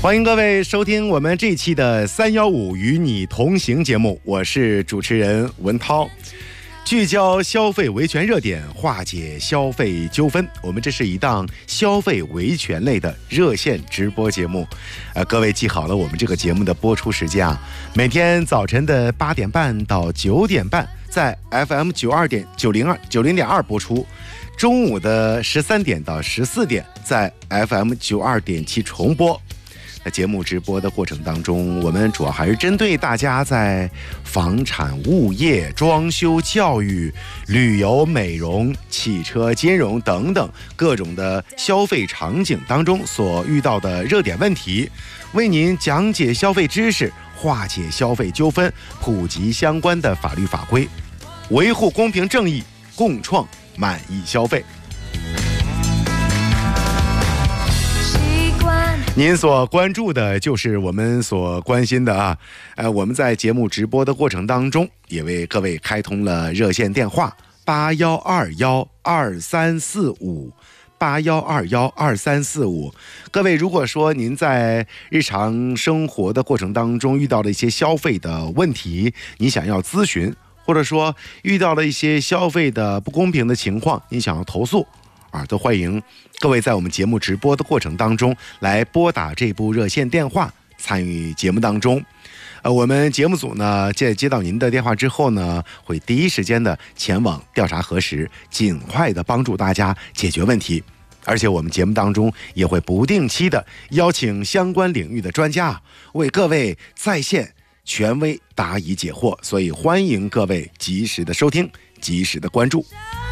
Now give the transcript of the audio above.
欢迎各位收听我们这一期的315与你同行节目，我是主持人文涛。聚焦消费维权热点，化解消费纠纷，我们这是一档消费维权类的热线直播节目。各位记好了我们这个节目的播出时间啊，每天早晨的8点半到9点半在 FM 90.2播出，中午的13点到14点在 FM 92.7重播。在节目直播的过程当中，我们主要还是针对大家在房产、物业、装修、教育、旅游、美容、汽车、金融等等各种的消费场景当中所遇到的热点问题，为您讲解消费知识，化解消费纠纷，普及相关的法律法规，维护公平正义，共创满意消费。您所关注的就是我们所关心的啊，我们在节目直播的过程当中，也为各位开通了热线电话81212345，81212345。各位，如果说您在日常生活的过程当中遇到了一些消费的问题，你想要咨询，或者说遇到了一些消费的不公平的情况，你想要投诉都欢迎各位在我们节目直播的过程当中来拨打这部热线电话参与节目当中。我们节目组呢在接到您的电话之后呢，会第一时间的前往调查核实，尽快的帮助大家解决问题。而且我们节目当中也会不定期的邀请相关领域的专家为各位在线权威答疑解惑，所以欢迎各位及时的收听，及时的关注。